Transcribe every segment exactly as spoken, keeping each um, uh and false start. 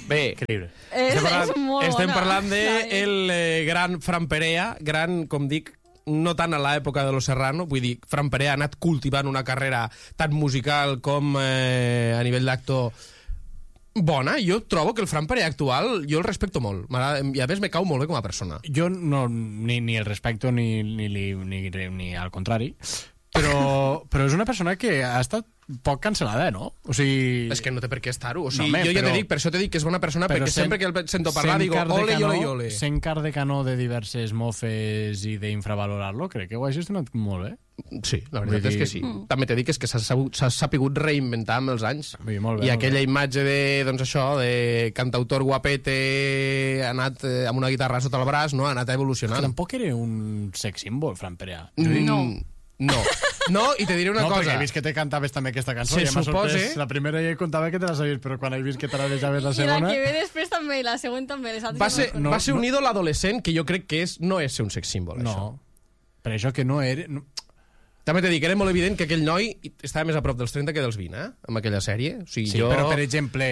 Bé, Increïble. És, estem parlant, és molt estem bona. parlant de Clar, el eh, gran Fran Perea, gran, com dic, no tant a l'època de Los Serrano, vull dir, Fran Perea ha anat cultivant una carrera tant musical com eh, a nivell d'actor bona. Jo trobo que el Fran Perea actual jo el respecto molt. M'agrada- I a més me cau molt bé com a persona. Jo no, ni, ni el respecto ni, ni, ni, ni, ni al contrari, però, però és una persona que ha estat poc cancel·lada, no? O sigui... És que no té per què estar-ho. O sigui, No, home, jo ja però- t'he dit, per això t'he dit que és bona persona, però perquè sent- sempre que el sento parlar sent digo, car de ole, canó- ole, ole. Sent car de canó de diverses mofes i d'infravalorar-lo, crec que ho ha gestionat molt bé. Sí, la veritat Vull és que dir- sí. Mm. També t'he dit que és que s'ha sabut- s'ha sapigut reinventar amb els anys. Vull dir, molt bé, I molt aquella bé. imatge de, doncs això, de cantautor guapete, ha anat eh, amb una guitarra sota el braç, no? Ha anat Que evolucionant. tampoc era un sex symbol, Fran Perea. Mm, No. No. No, i te diré una no, cosa. perquè he vist que te cantaves també aquesta cançó. Se Ja m'ha supose- sorprès. La primera ja contava que te la sabies, però quan he vist que te la deixaves la I la segona... que ve després també, i la següent també. Les altres Va ja ser, no, no, va ser un no. ídol adolescent que jo crec que és, no és ser un sex symbol, això. No, per això que no era... No. També t'he dit que era molt evident que aquell noi estava més a prop dels trenta que dels vint, eh? Amb aquella sèrie. O sigui, Sí, jo... però per exemple...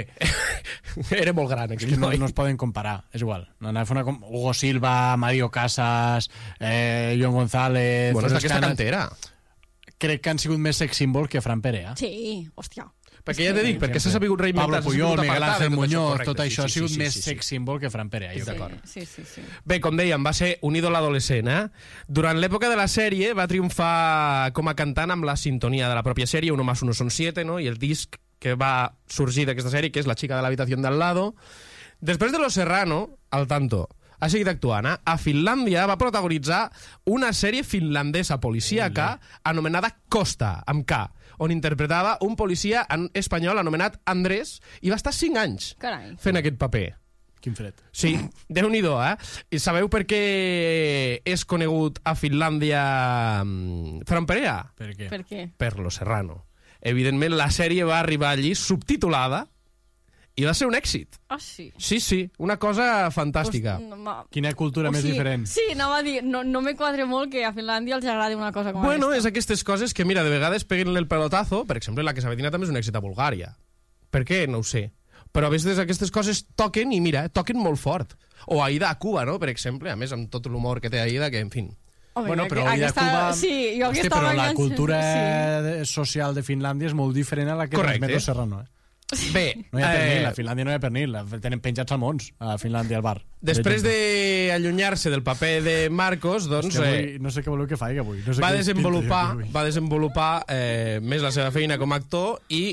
era molt gran, És aquell que no, noi. no es poden comparar, és igual. No, no, una com... Hugo Silva, Mario Casas, eh, John González... Bueno, és tots els d'aquesta que han- cantera. Crec que han sigut més sex symbol que Fran Perea. Sí, hòstia. Perquè ja t'he dit, perquè s'ha sabut reinventar. Pablo s'ha sabut Puyol, Miguel apartar de Ángel tot això, Muñoz, correcte, tot sí, això ha sí, sigut sí, més sí, sí. sex symbol que Fran Perea. Jo Sí, d'acord. sí, sí, sí. Bé, com dèiem, va ser un ídol adolescent, eh? Durant l'època de la sèrie va triomfar com a cantant amb la sintonia de la pròpia sèrie, Uno más uno son siete, no? I el disc que va sorgir d'aquesta sèrie, que és La chica de l'habitació del lado. Després de Los Serrano, al tanto, ha seguit actuant, eh? A Finlàndia va protagonitzar una sèrie finlandesa policíaca anomenada Costa, amb K, on interpretava un policia en- espanyol anomenat Andrés i va estar cinc anys Carai. fent aquest paper. Quin fred. Sí, déu-n'hi-do, eh? I sabeu per què és conegut a Finlàndia mm, Fran Perea? Per què? Per què? Per Lo Serrano. Evidentment, la sèrie va arribar allí subtitulada i va ser un èxit. Ah, sí. Sí, sí, una cosa fantàstica. Pues, no, ma- Quina cultura o més sigui, diferent. Sí, anava a dir, no, no me quadre molt que a Finlàndia els agradi una cosa com Bueno, és aquesta. aquestes coses que, mira, de vegades peguen el pelotazo. Per exemple, La que s'avetina també és un èxit a Bulgària. Per què? No ho sé. Però a vegades aquestes coses toquen i, mira, toquen molt fort. O Aida a Cuba, no?, per exemple. A més, amb tot l'humor que té Aida, que, en fi... Home, Bueno, però aqu- Aida aquesta, Cuba... Sí, jo Hosti, aquesta però la vacances- cultura Sí. de- social de Finlàndia és molt diferent a la que Correcte. transmet Lo Serrano. Eh? Bé, No hi ha pernil, eh, a Finlàndia no hi ha pernil. Tenen penjats salmons a Finlàndia al bar. després Per exemple. d'allunyar-se del paper de Marcos, doncs... És que eh, avui, no sé què voleu que faci avui. No sé va què desenvolupar, pinta jo va desenvolupar eh, més la seva feina com a actor i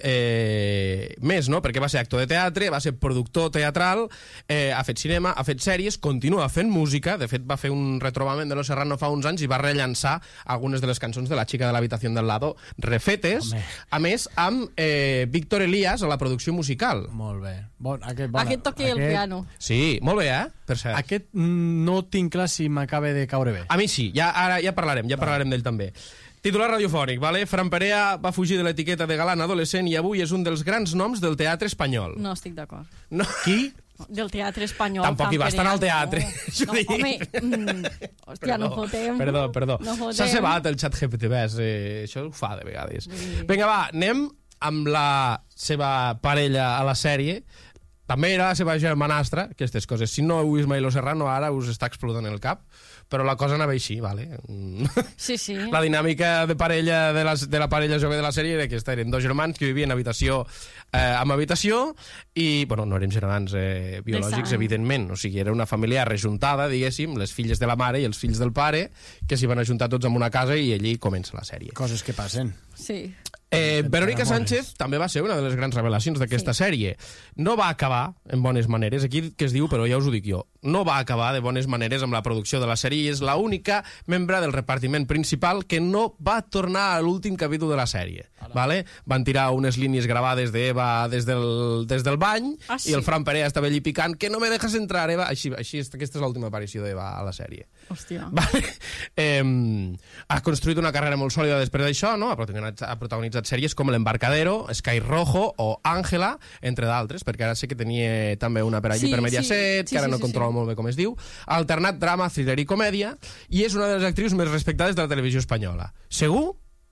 eh, més, no? Perquè va ser actor de teatre, va ser productor teatral, eh, ha fet cinema, ha fet sèries, continua fent música. De fet, va fer un retrobament de Lo Serrano fa uns anys i va rellançar algunes de les cançons de La chica de l'habitació del lado refetes, Home. a més amb eh, Víctor Elías a la producció musical. Molt bé. Bon, aquest, bona, Aquest toqui el piano. Sí, molt bé, eh? Per cert. Aquest mm, no tinc clar si m'acaba de caure bé. A mi sí, ja, ara ja parlarem, ja parlarem d'ell també. Titular radiofònic, vale? Fran Perea va fugir de l'etiqueta de galant adolescent i avui és un dels grans noms del teatre espanyol. No estic d'acord. No. Qui? Del teatre espanyol. Tampoc hi va estar al teatre. No, no home, mm, hòstia, no fotem. Perdó, perdó. No fotem. S'ha cebat el xat G P T, ves, eh, això ho fa de vegades. Sí. Vinga, va, anem amb la seva parella a la sèrie. També era la seva germanastra, aquestes coses. Si no heu vist mai Lo Serrano, ara us està explotant el cap, però la cosa anava així, vale? Sí, sí. La dinàmica de parella de la, de la parella jove de la sèrie era aquesta, eren dos germans que vivien habitació eh, amb habitació i, bueno, no eren germans eh, biològics, sang. evidentment, o sigui, era una família rejuntada, diguéssim, les filles de la mare i els fills del pare, que s'hi van ajuntar tots en una casa i allí comença la sèrie. Coses que passen. Sí. Eh, Verónica Amores. Sánchez també va ser una de les grans revelacions d'aquesta sí. sèrie. No va acabar en bones maneres, aquí que es diu, però ja us ho dic jo, no va acabar de bones maneres amb la producció de la sèrie i és l'única membre del repartiment principal que no va tornar a l'últim capítol de la sèrie. Vale? Van tirar unes línies gravades d'Eva des, del, des del bany Ah, sí? i el Fran Perea estava allí picant que no me dejas entrar, Eva. Així, així aquesta és l'última aparició d'Eva a la sèrie. Hòstia. Vale. Eh, ha construït una carrera molt sòlida després d'això, no? Ha protagonitzat, ha protagonitzat sèries com L'Embarcadero, Sky Rojo o Ángela, entre d'altres, perquè ara sé que tenia també una per allí Sí, per sí. Mediaset, Sí, que ara sí, no sí, controla sí. molt bé com es diu. Ha alternat drama, thriller i comèdia, i és una de les actrius més respectades de la televisió espanyola. Segur?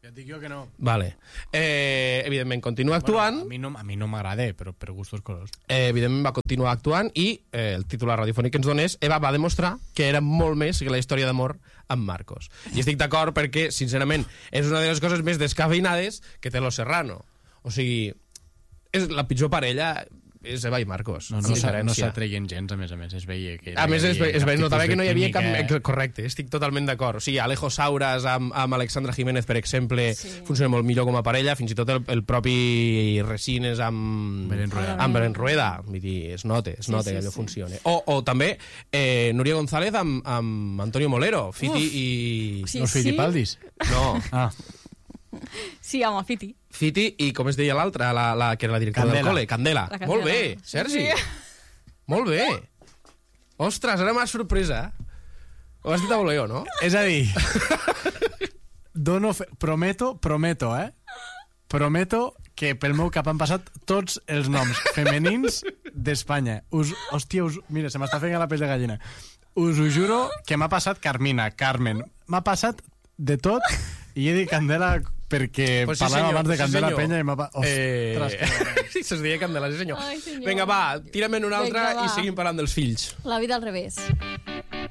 Ja et dic jo que no. Vale. Eh, evidentment, continua actuant. Bueno, a mi no, a mi no m'agrada, però per gustos colors. Eh, evidentment, va continuar actuant i eh, el titular radiofònic que ens donés, Eva va demostrar que era molt més que la història d'amor amb Marcos. I estic d'acord perquè, sincerament, és una de les coses més descafeinades que té Los Serrano. O sigui, és la pitjor parella... és Eva i Marcos. No, no, no s'atreien gens, a més a més. Es veia que... A més, es, ve, es ve, notava que no hi havia cap... Correcte, estic totalment d'acord. O sigui, Alejo Sauras amb, amb Alexandra Jiménez, per exemple, sí. funciona molt millor com a parella, fins i tot el, el propi Resines amb Belén Rueda. Amb Belén Rueda. Vull dir, es nota, es nota sí, sí, que allò sí. funciona. O, o també eh, Núria González amb, amb Antonio Molero, Fiti Uf. i... Sí, Los Fitipaldis? No. Ah. Sí, amb el Fiti. Fiti i, com es deia l'altra, la, la, que era la directora Candela. del col·le, Candela. Candela. Molt bé, Sergi. Sí. Molt bé. Ostres, ara m'ha sorpresa. Ho has dit a voleo, no? És a dir, dono fe... prometo, prometo, eh? Prometo que pel meu cap han passat tots els noms femenins d'Espanya. Us, hòstia, us, mira, se m'està fent la pell de gallina. Us ho juro que m'ha passat Carmina, Carmen. M'ha passat de tot i he dit Candela perquè pues sí, parlàvem abans de Candela sí, Penya i m'ha... Ostres, eh... sí, se'ls deia Candela, sí senyor. Ai, senyor. Vinga, va, tira'm en una altra Vinga, i seguim parlant dels fills. La vida al revés.